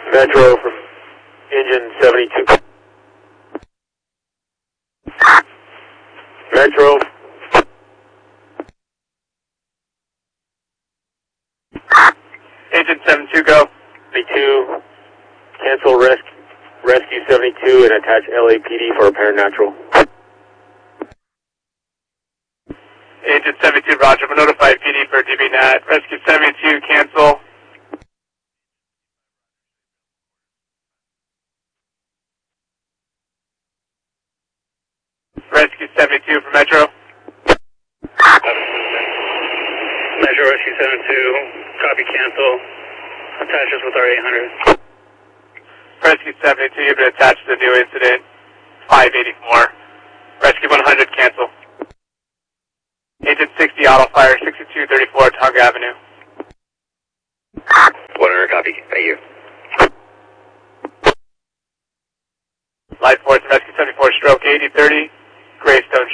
Metro from engine 72. Metro. Engine 72, go. 72, cancel rescue 72 and attach LAPD for apparent natural. Engine 72, roger. We'll notify PD for DBNAT. Rescue 72, cancel. Rescue 72 for Metro. Metro Rescue 72, copy, cancel. Attach us with our 800. Rescue 72, you've been attached to the new incident. 584. Rescue 100, cancel. Agent 60, auto fire, 6234 Tonga Avenue. 100, copy. Thank you. Life Force, Rescue 74, stroke 8030, Greystone